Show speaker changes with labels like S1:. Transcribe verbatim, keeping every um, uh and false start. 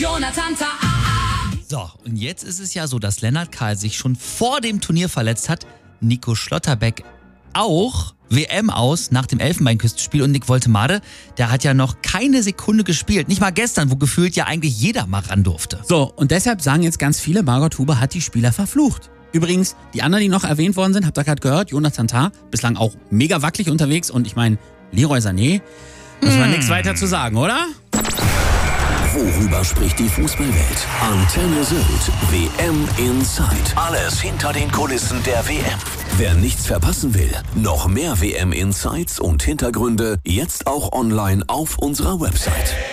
S1: Jonathan Tah.
S2: So, und jetzt ist es ja so, dass Lennart Kahl sich schon vor dem Turnier verletzt hat. Nico Schlotterbeck auch. W M aus nach dem Elfenbeinküstenspiel. Und Nick Woltemade, der hat ja noch keine Sekunde gespielt. Nicht mal gestern, wo gefühlt ja eigentlich jeder mal ran durfte.
S3: So, und deshalb sagen jetzt ganz viele, Margot Huber hat die Spieler verflucht. Übrigens, die anderen, die noch erwähnt worden sind, habt ihr gerade gehört, Jonathan Tah, bislang auch mega wackelig unterwegs. Und ich meine, Leroy Sané, muss man mm. nichts weiter zu sagen, oder?
S4: Worüber spricht die Fußballwelt? Antenne Sylt, W M Inside. Alles hinter den Kulissen der W M. Wer nichts verpassen will, noch mehr W M Insights und Hintergründe, jetzt auch online auf unserer Website.